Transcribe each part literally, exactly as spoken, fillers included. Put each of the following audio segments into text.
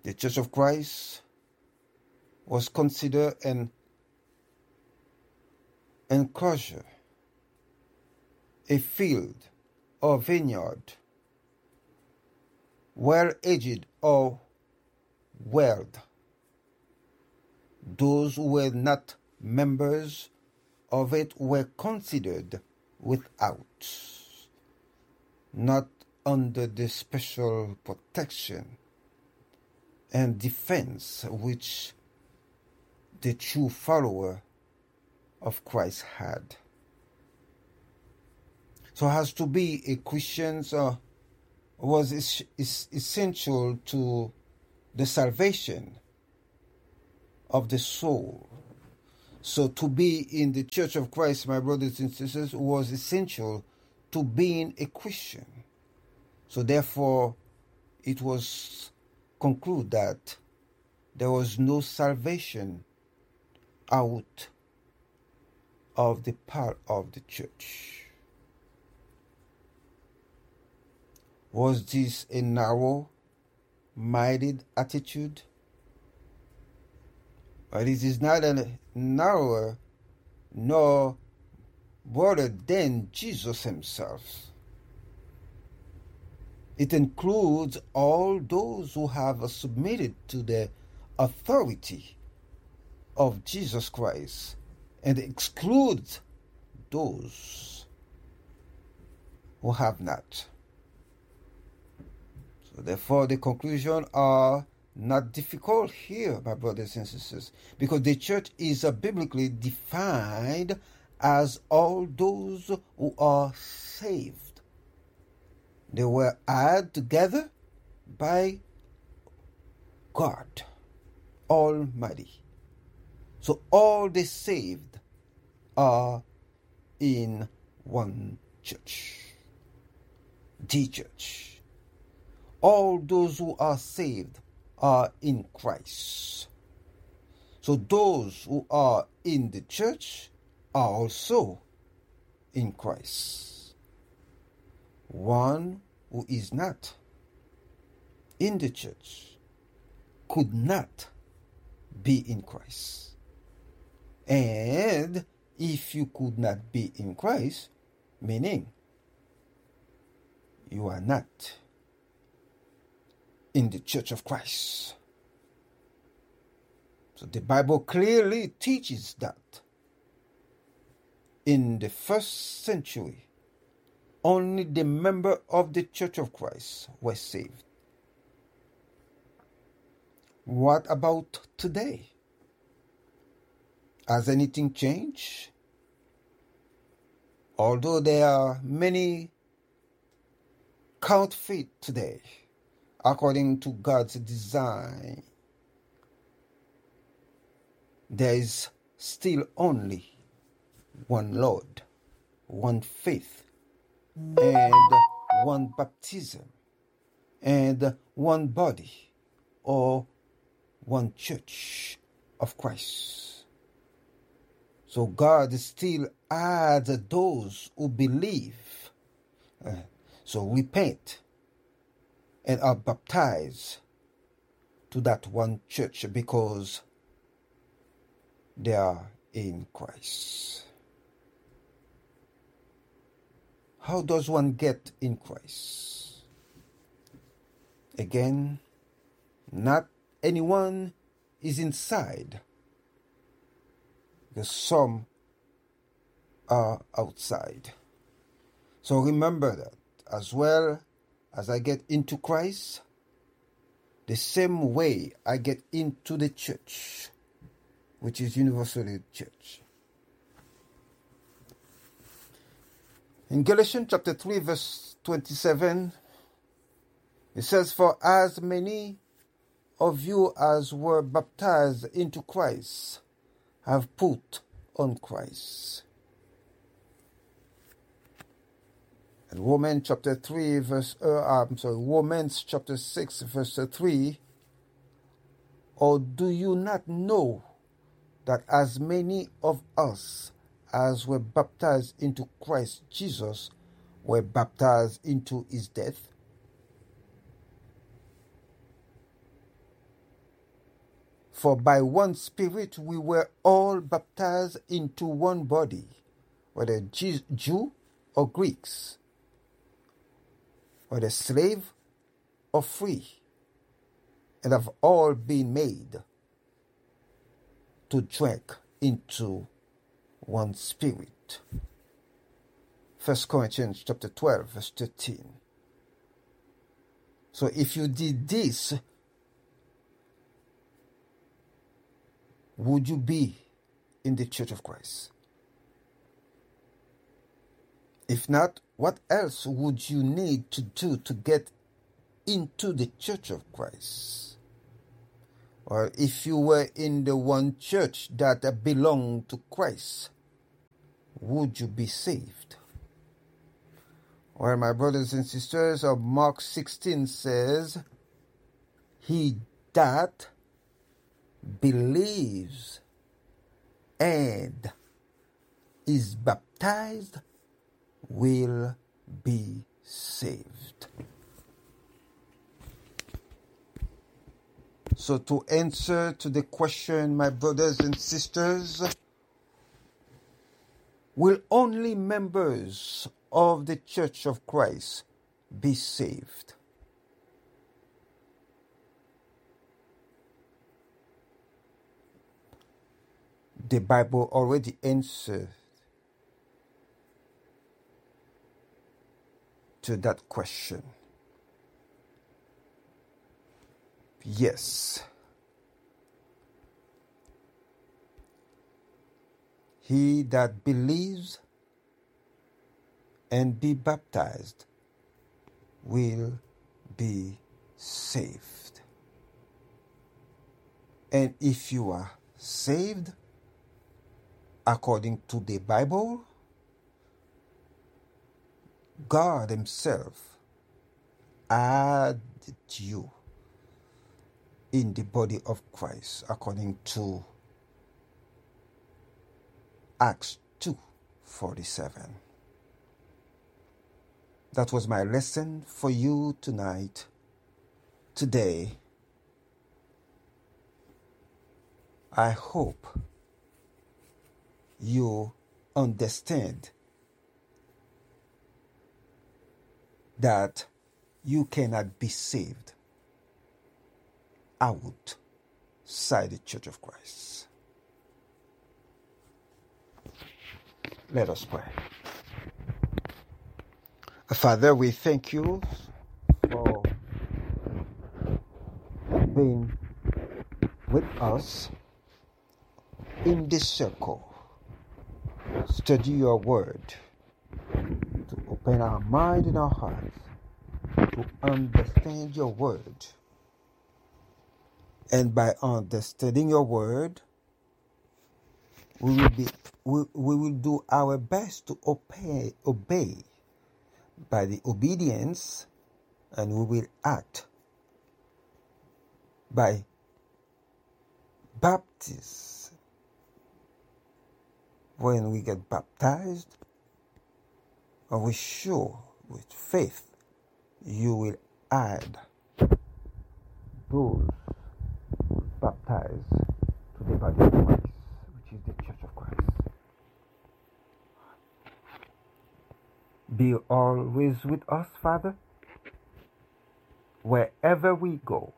The Church of Christ was considered an enclosure, a field or vineyard, well-edged or walled. Those who were not members of it were considered without, not under the special protection and defense which the true follower of Christ had. So as to be a Christian uh, was is, is essential to the salvation of the soul. So to be in the Church of Christ, my brothers and sisters, was essential to being a Christian. So therefore, it was concluded that there was no salvation out of the part of the church. Was this a narrow-minded attitude? But it is neither narrower nor broader than Jesus himself. It includes all those who have submitted to the authority of Jesus Christ and excludes those who have not. So therefore, the conclusions are not difficult here, my brothers and sisters, because the church is uh, biblically defined as all those who are saved. They were added together by God Almighty. So all the saved are in one church, the church. All those who are saved are in Christ. So those who are in the church are also in Christ. One who is not in the church could not be in Christ. And if you could not be in Christ, meaning you are not in the Church of Christ. So the Bible clearly teaches that in the first century, only the members of the Church of Christ were saved. What about today? Has anything changed? Although there are many counterfeit today, according to God's design, there is still only one Lord, one faith, and one baptism, and one body, or one church of Christ. So God still adds those who believe. Uh, so repent and are baptized to that one church because they are in Christ. How does one get in Christ? Again, not anyone is inside, because some are outside. So remember that as well as I get into Christ, the same way I get into the church, which is universally church. In Galatians chapter three, verse twenty-seven, it says, "For as many of you as were baptized into Christ have put on Christ." And Romans chapter three, verse uh, I'm sorry, Romans chapter six, verse three. "Or do you not know that as many of us as were baptized into Christ Jesus were baptized into his death?" For by one Spirit we were all baptized into one body, whether Jew or Greeks, whether slave or free, and have all been made to drink into one Spirit. First Corinthians chapter twelve, verse thirteen. So if you did this, would you be in the Church of Christ? If not, what else would you need to do to get into the Church of Christ? Or if you were in the one church that belonged to Christ, would you be saved? Well, my brothers and sisters, of Mark sixteen says, he that believes and is baptized will be saved. So to answer to the question, my brothers and sisters, will only members of the Church of Christ be saved? The Bible already answered to that question. Yes. He that believes and be baptized will be saved. And if you are saved according to the Bible, God himself added you in the body of Christ according to Acts two forty-seven. That was my lesson for you tonight, today. I hope you understand that you cannot be saved outside the Church of Christ. Let us pray. Father, we thank you for being with us in this circle. Study your word to open our mind and our hearts to understand your word. And by understanding your word, we will be we, we will do our best to obey, obey by the obedience, and we will act by baptism. When we get baptized, and we show with faith, you will add those baptized to the body of Christ, which is the Church of Christ. Be always with us, Father, wherever we go,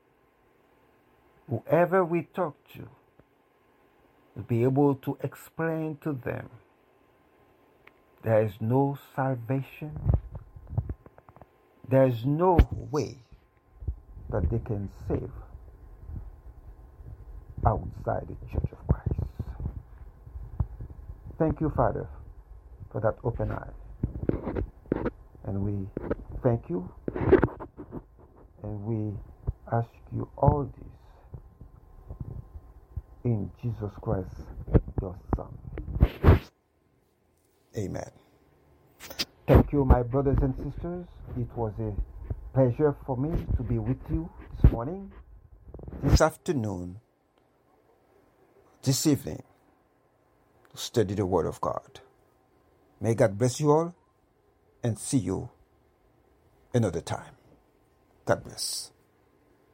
whoever we talk to, to be able to explain to them there is no salvation, there is no way that they can save outside the Church of Christ. Thank you, Father, for that open eye. And we thank you, and we ask you all this in Jesus Christ, your Son. Amen. Thank you, my brothers and sisters. It was a pleasure for me to be with you this morning, this afternoon, this evening, to study the Word of God. May God bless you all, and see you another time. God bless.